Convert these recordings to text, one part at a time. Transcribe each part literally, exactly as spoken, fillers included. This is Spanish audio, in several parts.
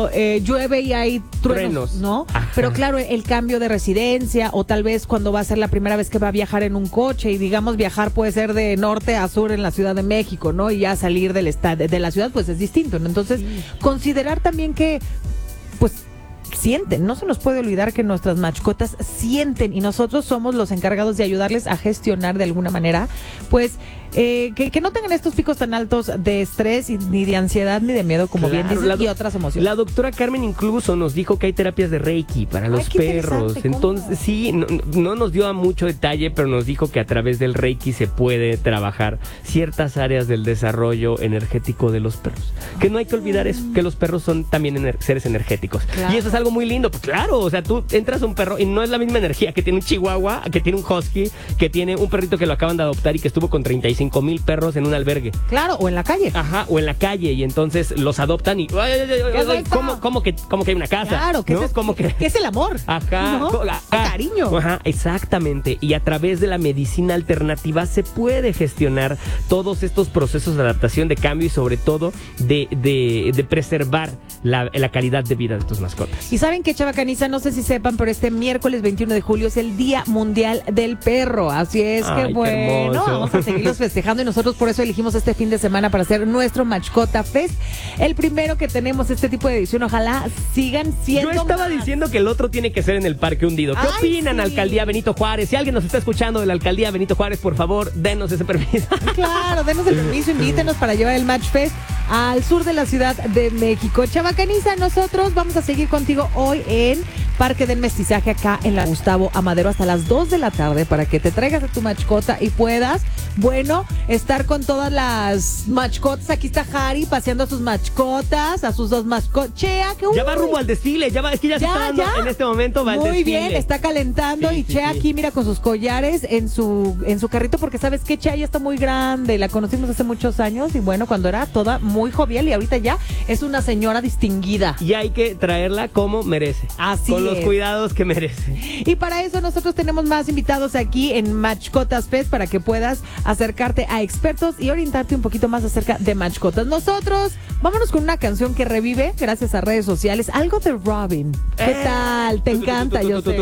cuando eh, llueve y hay truenos, Truenos. ¿no? Ajá. Pero claro, el cambio de residencia o tal vez cuando va a ser la primera vez que va a viajar en un coche y digamos viajar puede ser de norte a sur en la Ciudad de México, ¿no? Y ya salir del estado, de la ciudad pues es distinto, ¿no? Entonces, sí. considerar también que pues sienten, no se nos puede olvidar que nuestras mascotas sienten y nosotros somos los encargados de ayudarles a gestionar de alguna manera, pues eh, que, que no tengan estos picos tan altos de estrés y, ni de ansiedad ni de miedo como Claro, bien dicen, la do- y otras emociones. La doctora Carmen incluso nos dijo que hay terapias de Reiki para los Ay, qué perros. interesante, Entonces, ¿cómo? sí, no, no nos dio a mucho detalle, pero nos dijo que a través del Reiki se puede trabajar ciertas áreas del desarrollo energético de los perros. Que no hay que olvidar eso, que los perros son también ener- seres energéticos. Claro. Y eso es algo muy lindo. Pues claro, o sea, tú entras a un perro y no es la misma energía que tiene un chihuahua, que tiene un husky, que tiene un perrito que lo acaban de adoptar y que estuvo con treinta y cinco mil perros en un albergue. Claro, o en la calle. Ajá, o en la calle, y entonces los adoptan y ay, ay, ay, ay, es esto? ¿cómo, cómo que, cómo que hay una casa? Claro, que ¿no? es, Como que que es el amor. Ajá, ¿no? co- El ajá. cariño. Ajá, exactamente. Y a través de la medicina alternativa se puede gestionar todos estos procesos de adaptación, de cambio y sobre todo de, de, de preservar la, la calidad de vida de tus mascotas. Y saben que, Chavacaniza, no sé si sepan, pero este miércoles veintiuno de julio es el Día Mundial del Perro. Así es Ay, que qué bueno, hermoso. vamos a seguirlos festejando y nosotros por eso elegimos este fin de semana para hacer nuestro Mascota Fest. El primero que tenemos este tipo de edición, ojalá sigan siendo. Yo estaba más. diciendo que el otro tiene que ser en el Parque Hundido. ¿Qué Ay, opinan, sí. Alcaldía Benito Juárez? Si alguien nos está escuchando de la Alcaldía Benito Juárez, por favor, denos ese permiso. Claro, denos el permiso, invítenos para llevar el Match Fest al sur de la Ciudad de México. Chavacaniza, nosotros vamos a seguir contigo hoy en Parque del Mestizaje acá en la Gustavo Amadero hasta las dos de la tarde para que te traigas a tu mascota y puedas, bueno, estar con todas las mascotas. Aquí está Harry paseando a sus mascotas, a sus dos mascotas. Chea, que Ya va uy, rumbo al desfile, ya va, es que ya, se Ya, está dando, ya. en este momento va al muy desfile. bien, está calentando Sí, y sí, Chea sí. aquí mira con sus collares en su en su carrito porque sabes que Chea ya está muy grande, la conocimos hace muchos años y bueno, cuando era toda muy jovial y ahorita ya es una señora distinguida. Y hay que traerla como merece. Así Con los es. cuidados que merece. Y para eso nosotros tenemos más invitados aquí en Mascotas Fest para que puedas acercarte a expertos y orientarte un poquito más acerca de mascotas. Nosotros vámonos con una canción que revive gracias a redes sociales, algo de Robin. ¿Qué tal? Te encanta, yo sé.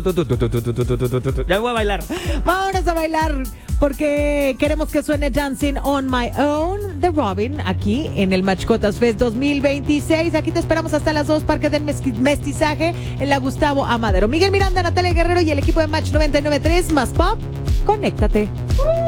Ya voy a bailar. Vámonos a bailar porque queremos que suene Dancing on My Own de Robin aquí en el Mascotas Fest dos mil veintiséis. Aquí te esperamos hasta las dos, Parque del Mezqui- Mestizaje en la Gustavo Amadero. Miguel Miranda, Natalia Guerrero y el equipo de Match noventa y nueve punto tres más Pop. Conéctate.